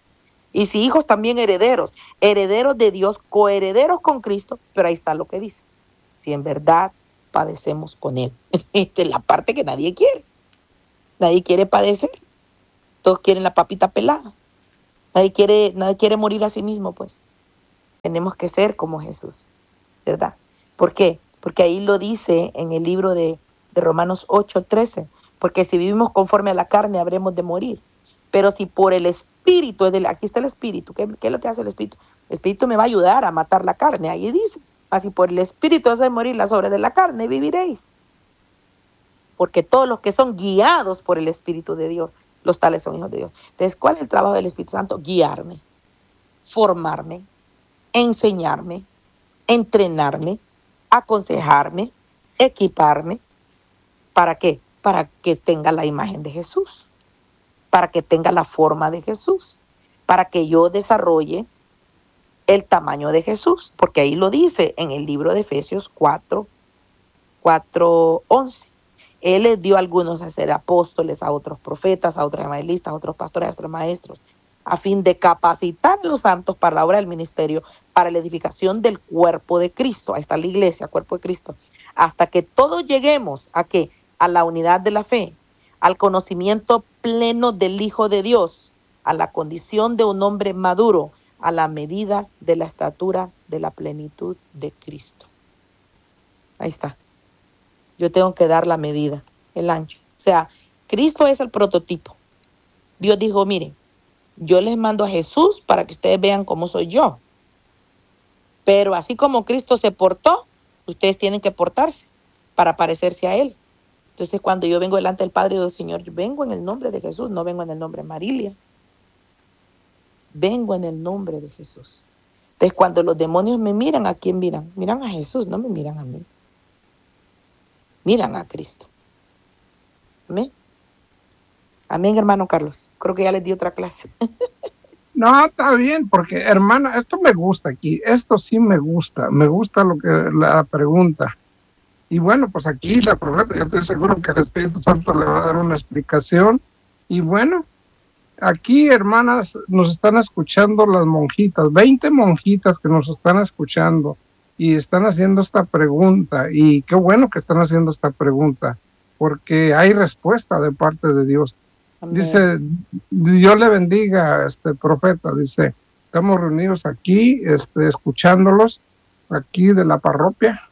Speaker 1: Y si hijos, también herederos, herederos de Dios, coherederos con Cristo, pero ahí está lo que dice. Si en verdad padecemos con Él. Esta es la parte que nadie quiere. Nadie quiere padecer. Todos quieren la papita pelada. Nadie quiere morir a sí mismo, pues. Tenemos que ser como Jesús, ¿verdad? ¿Por qué? Porque ahí lo dice en el libro de Romanos 8:13. Porque si vivimos conforme a la carne, habremos de morir. Pero si por el Espíritu, aquí está el Espíritu. ¿Qué es lo que hace el Espíritu? El Espíritu me va a ayudar a matar la carne. Ahí dice, así por el Espíritu hace morir las obras de la carne, viviréis. Porque todos los que son guiados por el Espíritu de Dios, los tales son hijos de Dios. Entonces, ¿cuál es el trabajo del Espíritu Santo? Guiarme, formarme, enseñarme, entrenarme, aconsejarme, equiparme. ¿Para qué? Para que tenga la imagen de Jesús, para que tenga la forma de Jesús, para que yo desarrolle el tamaño de Jesús, porque ahí lo dice en el libro de Efesios 4:11. Él les dio a algunos a ser apóstoles, a otros profetas, a otros evangelistas, a otros pastores, a otros maestros, a fin de capacitar a los santos para la obra del ministerio, para la edificación del cuerpo de Cristo. Ahí está la iglesia, cuerpo de Cristo. Hasta que todos lleguemos ¿a qué? A la unidad de la fe, al conocimiento pleno del Hijo de Dios, a la condición de un hombre maduro, a la medida de la estatura de la plenitud de Cristo. Ahí está. Yo tengo que dar la medida, el ancho. O sea, Cristo es el prototipo. Dios dijo, miren, yo les mando a Jesús para que ustedes vean cómo soy yo. Pero así como Cristo se portó, ustedes tienen que portarse para parecerse a Él. Entonces, cuando yo vengo delante del Padre, yo digo, Señor, yo vengo en el nombre de Jesús, no vengo en el nombre de Marilia. Vengo en el nombre de Jesús. Entonces, cuando los demonios me miran, ¿a quién miran? Miran a Jesús, no me miran a mí. Miran a Cristo. Amén. Amén, hermano Carlos. Creo que ya les di otra clase.
Speaker 2: No, está bien, porque hermana, esto me gusta aquí, esto sí me gusta lo que la pregunta. Y bueno, pues aquí la profeta, yo estoy seguro que el Espíritu Santo le va a dar una explicación. Y bueno, aquí, hermanas, nos están escuchando las monjitas, 20 monjitas que nos están escuchando y están haciendo esta pregunta. Y qué bueno que están haciendo esta pregunta, porque hay respuesta de parte de Dios. Amén. Dice, Dios le bendiga, profeta, dice, estamos reunidos aquí, escuchándolos aquí de la parroquia,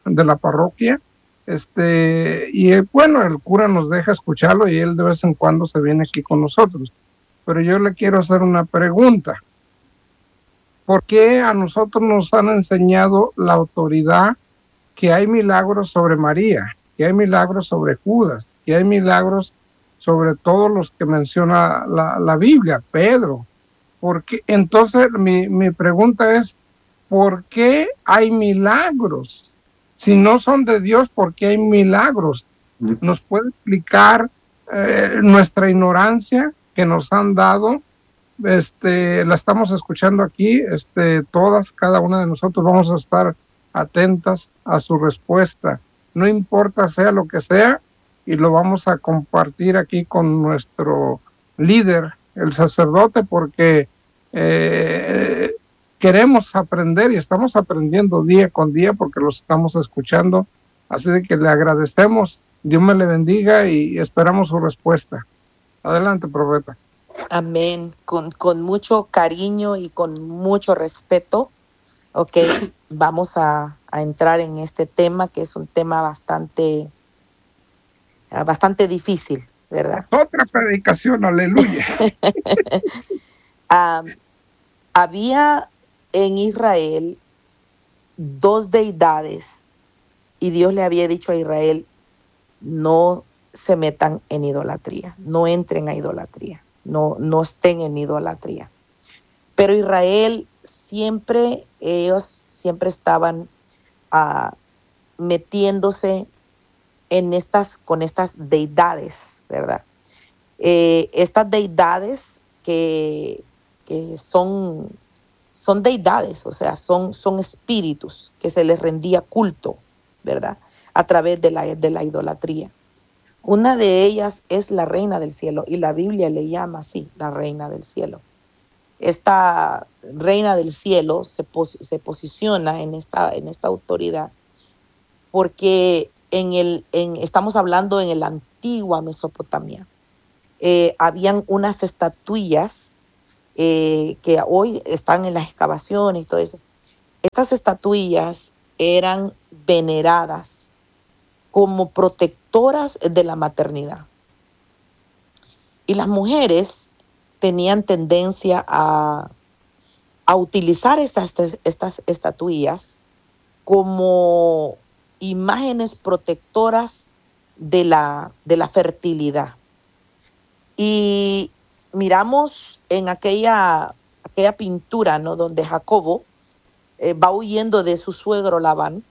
Speaker 2: y bueno, el cura nos deja escucharlo y él de vez en cuando se viene aquí con nosotros. Pero yo le quiero hacer una pregunta. ¿Por qué a nosotros nos han enseñado la autoridad que hay milagros sobre María, que hay milagros sobre Judas, que hay milagros sobre todos los que menciona la Biblia, Pedro? Porque entonces mi pregunta es, ¿por qué hay milagros? Si no son de Dios, ¿por qué hay milagros? ¿Nos puede explicar nuestra ignorancia que nos han dado? La estamos escuchando aquí, todas, cada una de nosotros vamos a estar atentas a su respuesta. No importa sea lo que sea, y lo vamos a compartir aquí con nuestro líder, el sacerdote, porque queremos aprender y estamos aprendiendo día con día porque los estamos escuchando. Así de que le agradecemos, Dios me le bendiga y esperamos su respuesta. Adelante, profeta.
Speaker 1: Amén. Con mucho cariño y con mucho respeto. Ok, vamos a entrar en este tema, que es un tema bastante difícil, ¿verdad?
Speaker 2: Otra predicación, aleluya.
Speaker 1: Había en Israel 2 deidades y Dios le había dicho a Israel, no se metan en idolatría, no entren a idolatría, no estén en idolatría. Pero Israel ellos siempre estaban metiéndose con estas deidades, ¿verdad? Estas deidades que son deidades, o sea, son espíritus que se les rendía culto, ¿verdad? A través de la idolatría. Una de ellas es la reina del cielo y la Biblia le llama así, la reina del cielo. esta reina del cielo se posiciona en esta autoridad, porque estamos hablando en la antigua Mesopotamia. Habían unas estatuillas que hoy están en las excavaciones y todo eso. Estas estatuillas eran veneradas como protectoras de la maternidad. Y las mujeres tenían tendencia a utilizar estas estatuillas como imágenes protectoras de la fertilidad. Y miramos en aquella pintura, ¿no?, donde Jacobo va huyendo de su suegro Labán,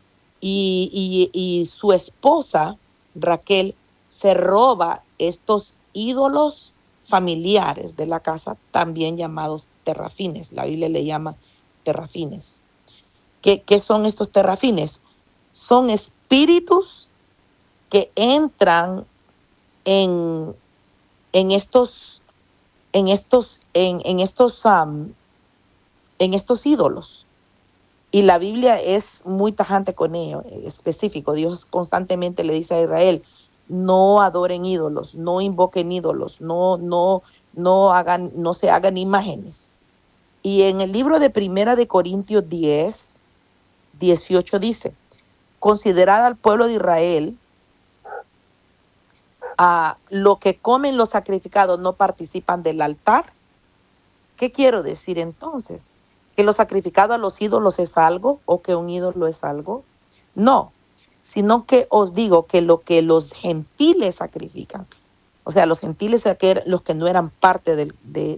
Speaker 1: y su esposa Raquel se roba estos ídolos familiares de la casa, también llamados terrafines. La Biblia le llama terrafines. ¿Qué son estos terrafines? Son espíritus que entran en estos ídolos. Y la Biblia es muy tajante con ello, específico. Dios constantemente le dice a Israel: no adoren ídolos, no invoquen ídolos, no se hagan imágenes. Y en el libro de Primera de Corintios 10:18 dice: considerad al pueblo de Israel, a lo que comen los sacrificados no participan del altar. ¿Qué quiero decir entonces? ¿Que lo sacrificado a los ídolos es algo, o que un ídolo es algo? No, sino que os digo que lo que los gentiles sacrifican, o sea, los gentiles, los que no eran parte del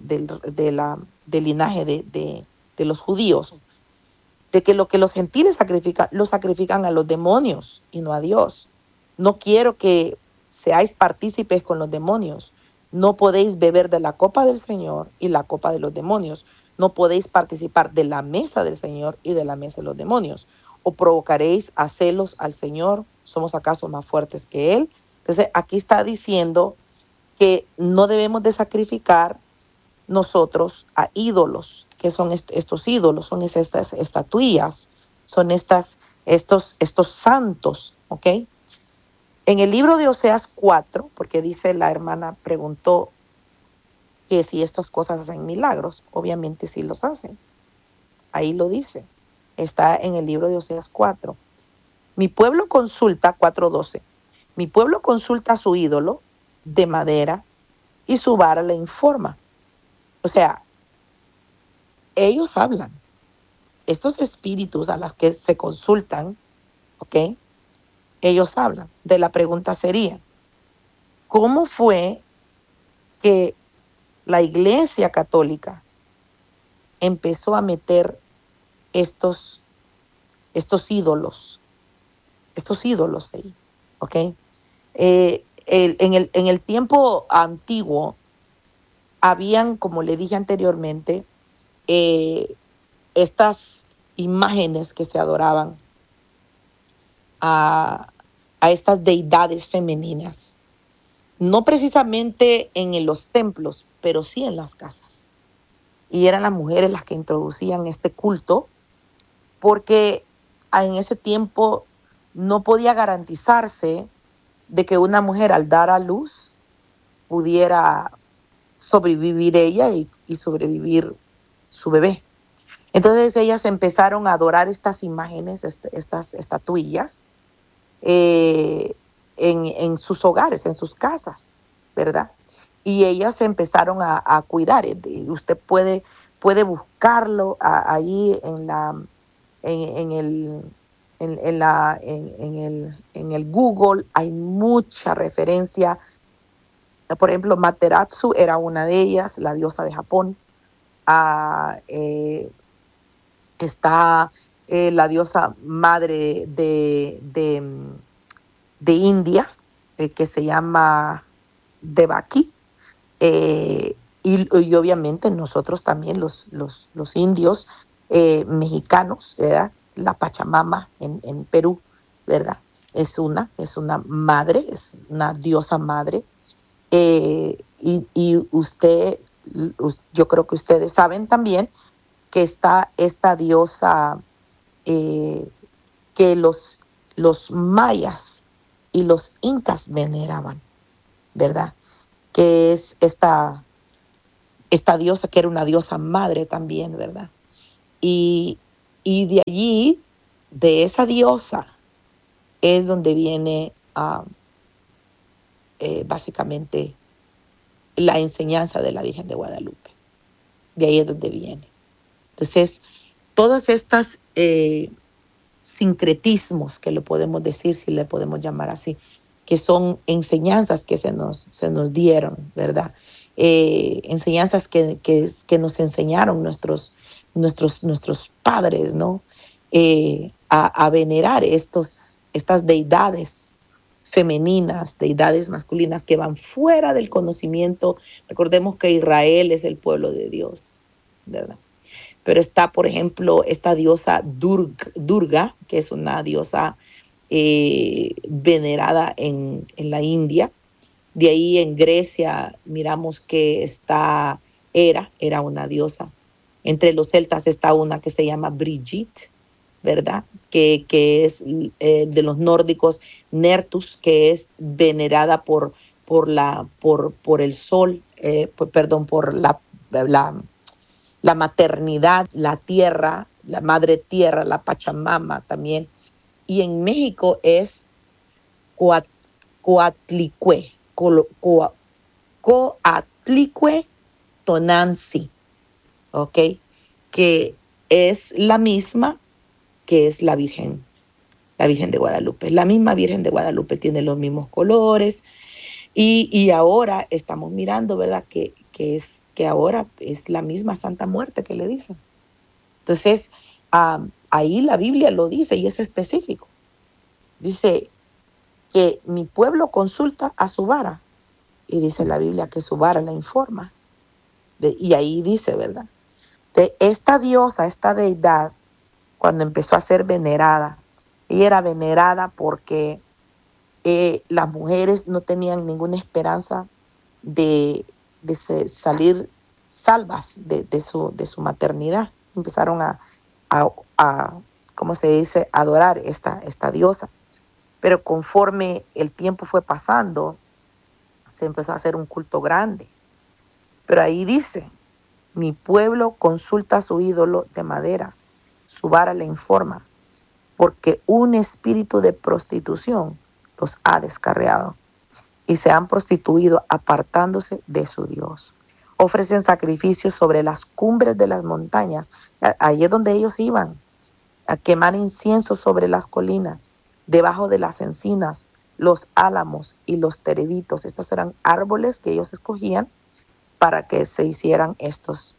Speaker 1: linaje de los judíos, de que lo que los gentiles sacrifican, lo sacrifican a los demonios y no a Dios. No quiero que seáis partícipes con los demonios. No podéis beber de la copa del Señor y la copa de los demonios. No podéis participar de la mesa del Señor y de la mesa de los demonios. O provocaréis a celos al Señor. ¿Somos acaso más fuertes que Él? Entonces aquí está diciendo que no debemos de sacrificar nosotros a ídolos. ¿Qué son estos ídolos? Son estas estatuillas, son estos santos, ¿ok? En el libro de Oseas 4, porque dice, la hermana preguntó que si estas cosas hacen milagros. Obviamente sí los hacen. Ahí lo dice. Está en el libro de Oseas 4. Mi pueblo consulta, 4:12. Mi pueblo consulta a su ídolo de madera y su vara le informa. O sea, ellos hablan. Estos espíritus a los que se consultan, ¿ok?, ellos hablan. De la pregunta sería: ¿cómo fue que la Iglesia Católica empezó a meter estos ídolos ahí? ¿Ok? En el tiempo antiguo habían, como le dije anteriormente, estas imágenes que se adoraban a estas deidades femeninas. No precisamente en los templos, pero sí en las casas. Y eran las mujeres las que introducían este culto, porque en ese tiempo no podía garantizarse de que una mujer al dar a luz pudiera sobrevivir ella y sobrevivir su bebé. Entonces ellas empezaron a adorar estas imágenes, estas estatuillas, en sus hogares, en sus casas, ¿verdad? Y ellas empezaron a cuidar. Usted puede buscarlo ahí en el Google. Hay mucha referencia. Por ejemplo, Materatsu era una de ellas, la diosa de Japón. Está la diosa madre de India, que se llama Devaki. Y obviamente nosotros también, los indios mexicanos, ¿verdad? La Pachamama en Perú, ¿verdad? Es una madre, es una diosa madre. Y usted yo creo que ustedes saben también que está esta diosa que los mayas y los incas veneraban, ¿verdad? Que es esta diosa que era una diosa madre también, ¿verdad? Y, y de allí, de esa diosa, es donde viene básicamente la enseñanza de la Virgen de Guadalupe. De ahí es donde viene. Entonces, todas estas sincretismos, que lo podemos decir, si le podemos llamar así, que son enseñanzas que se nos dieron, ¿verdad? Enseñanzas que nos enseñaron nuestros padres, ¿no? A venerar estas deidades femeninas, deidades masculinas que van fuera del conocimiento. Recordemos que Israel es el pueblo de Dios, ¿verdad? Pero está, por ejemplo, esta diosa Durga, que es una diosa venerada en la India. De ahí en Grecia miramos que está era una diosa. Entre los celtas está una que se llama Brigitte, ¿verdad? Que es de los nórdicos, Nertus, que es venerada por el sol, por la maternidad, la tierra, la madre tierra, la Pachamama también. Y en México es Coatlicue, Coatlicue Tonanzi, ¿ok? Que es la misma que es la Virgen de Guadalupe. La misma Virgen de Guadalupe tiene los mismos colores. Y ahora estamos mirando, ¿verdad? Que ahora es la misma Santa Muerte que le dicen. Entonces, ahí la Biblia lo dice y es específico. Dice que mi pueblo consulta a su vara. Y dice la Biblia que su vara la informa. Y ahí dice, ¿verdad? De esta diosa, esta deidad, cuando empezó a ser venerada, ella era venerada porque las mujeres no tenían ninguna esperanza de salir salvas de su maternidad. Empezaron a ¿cómo se dice?, adorar esta diosa. Pero conforme el tiempo fue pasando, se empezó a hacer un culto grande. Pero ahí dice, mi pueblo consulta a su ídolo de madera, su vara le informa, porque un espíritu de prostitución los ha descarriado y se han prostituido apartándose de su Dios. Ofrecen sacrificios sobre las cumbres de las montañas. Ahí es donde ellos iban, a quemar incienso sobre las colinas, debajo de las encinas, los álamos y los terebitos. Estos eran árboles que ellos escogían para que se hicieran estos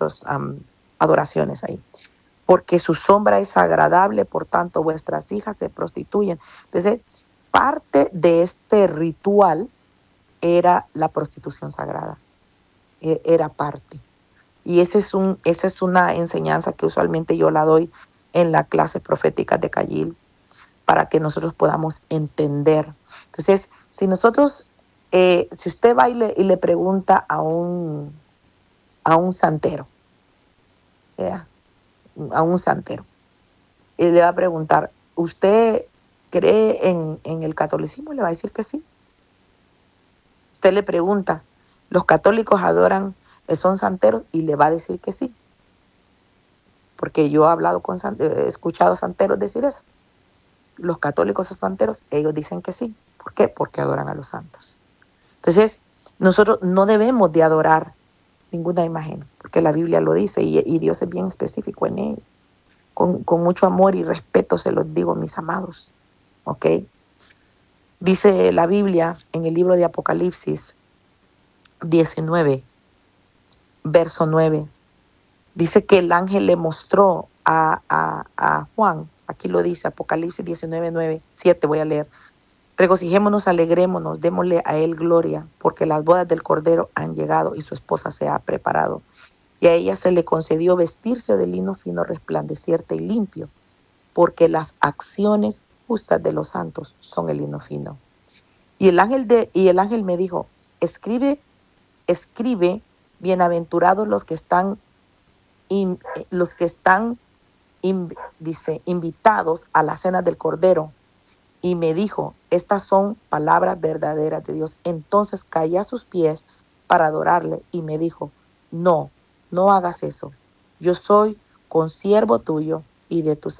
Speaker 1: adoraciones ahí. Porque su sombra es agradable, por tanto vuestras hijas se prostituyen. Entonces, parte de este ritual era la prostitución sagrada. Era parte. Y esa es una enseñanza que usualmente yo la doy en las clases proféticas de Cayil, para que nosotros podamos entender. Entonces, si nosotros, si usted va y le pregunta a un santero, ¿verdad?, a un santero, y le va a preguntar, ¿usted cree en el catolicismo? Le va a decir que sí. Usted le pregunta, ¿los católicos adoran, son santeros? Y le va a decir que sí. Porque yo he escuchado santeros decir eso. Los católicos son santeros, ellos dicen que sí. ¿Por qué? Porque adoran a los santos. Entonces, nosotros no debemos de adorar ninguna imagen, porque la Biblia lo dice y Dios es bien específico en ello. Con mucho amor y respeto se los digo, mis amados. ¿Ok? Dice la Biblia en el libro de Apocalipsis 19, verso 9. Dice que el ángel le mostró a Juan, aquí lo dice, Apocalipsis 19, 7, voy a leer. Regocijémonos, alegrémonos, démosle a él gloria, porque las bodas del Cordero han llegado y su esposa se ha preparado. Y a ella se le concedió vestirse de lino fino, resplandeciente y limpio, porque las acciones justas de los santos son el lino fino. Y el ángel me dijo, escribe, bienaventurados los que están, dice, invitados a la cena del Cordero. Y me dijo, estas son palabras verdaderas de Dios. Entonces caí a sus pies para adorarle y me dijo, no hagas eso. Yo soy consiervo tuyo y de tus